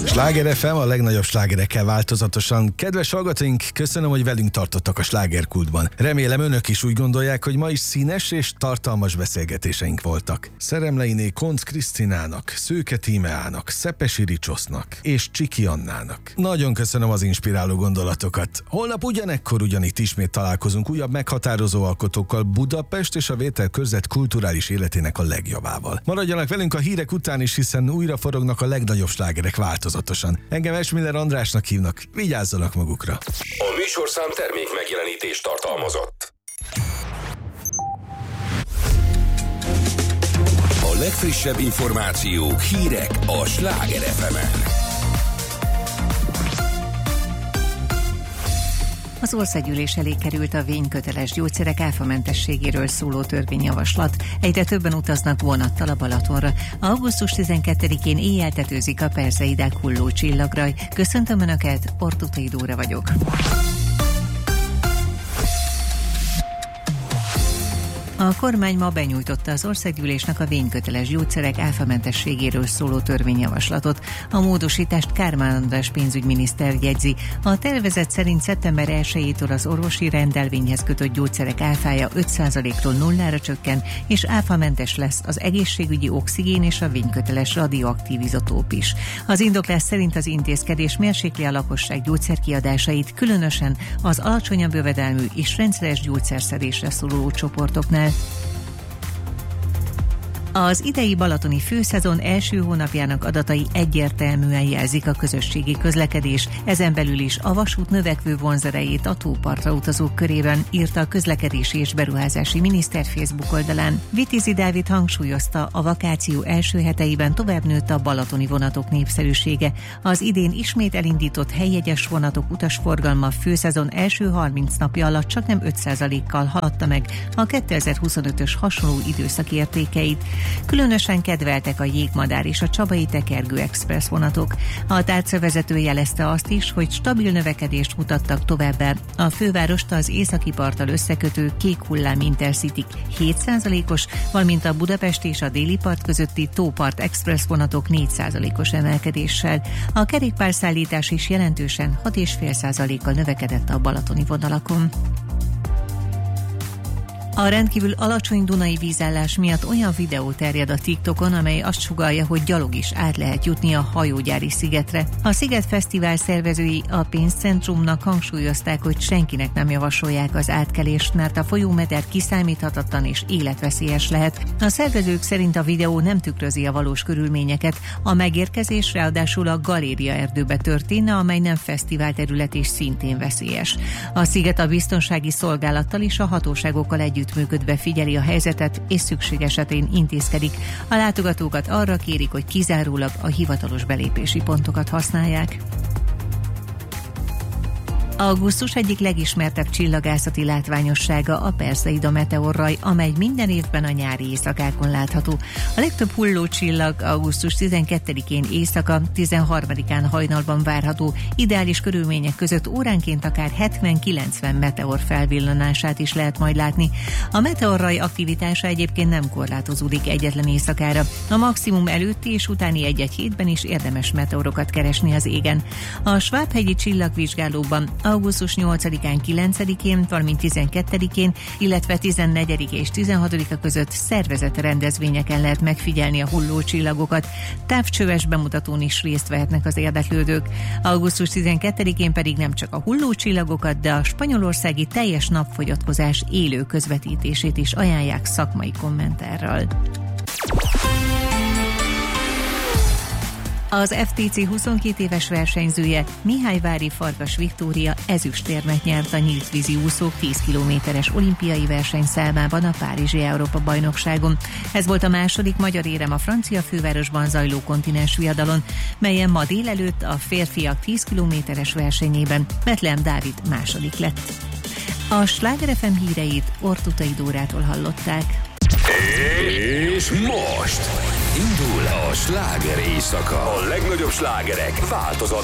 Sláger FM, a legnagyobb slágerekkel változatosan. Kedves hallgatóink, köszönöm, hogy velünk tartottak a slágerkultban. Remélem önök is úgy gondolják, hogy ma is színes és tartalmas beszélgetéseink voltak. Szeremleiné Koncz Krisztinának, Szőke Tímeának, Szepesi Ricsosznak és Csiki Annának. Nagyon köszönöm az inspiráló gondolatokat. Holnap ugyanekkor ugyanitt ismét találkozunk újabb meghatározó alkotókkal Budapest és a Vételkörzet kulturális életének a legjavával. Maradjanak velünk a hírek után is, hiszen újra forognak a legnagyobb slágerek változatosan. Engem Esmiller Andrásnak hívnak, vigyázzanak magukra. A műsorszám termék megjelenítést tartalmazott. A legfrissebb információk, hírek a Sláger FM-en. Az országgyűlés elé került a vényköteles gyógyszerek áfamentességéről szóló törvényjavaslat. Egyre többen utaznak vonattal a Balatonra. Augusztus 12-én éjjel tetőzik a Perseidák hulló csillagraj. Köszöntöm Önöket, Ortutai Dóra vagyok. A kormány ma benyújtotta az országgyűlésnek a vényköteles gyógyszerek áfamentességéről szóló törvényjavaslatot. A módosítást Kármán András pénzügyminiszter jegyzi. A tervezet szerint szeptember 1-től az orvosi rendelvényhez kötött gyógyszerek áfája 5%-ról 0-ra csökken, és áfamentes lesz az egészségügyi oxigén és a vényköteles radioaktív izotóp is. Az indoklás szerint az intézkedés mérsékli a lakosság gyógyszerkiadásait, különösen az alacsonyabb jövedelmű és rendszeres gyógyszerszedésre szoruló csoportoknál. Az idei balatoni főszezon első hónapjának adatai egyértelműen jelzik a közösségi közlekedés, ezen belül is a vasút növekvő vonzerejét a tópartra utazók körében, írta a közlekedési és beruházási miniszter Facebook oldalán. Vitézi Dávid hangsúlyozta, a vakáció első heteiben tovább nőtt a balatoni vonatok népszerűsége. Az idén ismét elindított helyjegyes vonatok utasforgalma főszezon első 30 napja alatt csaknem 5%-kal haladta meg a 2025-ös hasonló időszak értékeit. Különösen kedveltek a Jégmadár és a Csabai Tekergő Express vonatok. A tárcavezető jelezte azt is, hogy stabil növekedést mutattak továbbá. A fővárost az északi parttal összekötő Kék Hullám Intercity 7%-os, valamint a Budapest és a déli part közötti Tópart Express vonatok 4%-os emelkedéssel. A kerékpárszállítás is jelentősen 6,5%-kal növekedett a balatoni vonalakon. A rendkívül alacsony dunai vízállás miatt olyan videó terjed a TikTokon, amely azt sugallja, hogy gyalog is át lehet jutni a hajógyári szigetre. A Sziget Fesztivál szervezői a pénzcentrumnak hangsúlyozták, hogy senkinek nem javasolják az átkelést, mert a folyómeder kiszámíthatatlan és életveszélyes lehet. A szervezők szerint a videó nem tükrözi a valós körülményeket. A megérkezés ráadásul a Galéria erdőbe történne, amely nem fesztivál terület és szintén veszélyes. A sziget a biztonsági szolgálattal és a hatóságokkal együttműködve figyeli a helyzetet, és szükség esetén intézkedik. A látogatókat arra kérik, hogy kizárólag a hivatalos belépési pontokat használják. Augusztus egyik legismertebb csillagászati látványossága a Perseida meteorraj, amely minden évben a nyári éjszakákon látható. A legtöbb hullócsillag augusztus 12-én éjszaka, 13-án hajnalban várható, ideális körülmények között óránként akár 70-90 meteor felvillanását is lehet majd látni. A meteorraj aktivitása egyébként nem korlátozódik egyetlen éjszakára. A maximum előtti és utáni egy-egy hétben is érdemes meteorokat keresni az égen. A Svábhegyi csillagvizsgálóban augusztus 8-án, 9-én, valamint 12-én, illetve 14 és 16-a között szervezett rendezvényeken lehet megfigyelni a hullócsillagokat. Távcsöves bemutatón is részt vehetnek az érdeklődők. Augusztus 12-én pedig nem csak a hullócsillagokat, de a spanyolországi teljes napfogyatkozás élő közvetítését is ajánlják szakmai kommentárral. Az FTC 22 éves versenyzője, Mihályvári Farkas Viktória ezüstérmet nyert a nyílt vízi úszók 10 kilométeres olimpiai versenyszámában a Párizsi Európa-bajnokságon. Ez volt a második magyar érem a francia fővárosban zajló kontinens viadalon, melyen ma délelőtt a férfiak 10 kilométeres versenyében Betlehem Dávid második lett. A Sláger FM híreit Ortutai Dórától hallották. És most indul a sláger éjszaka. A legnagyobb slágerek változatlan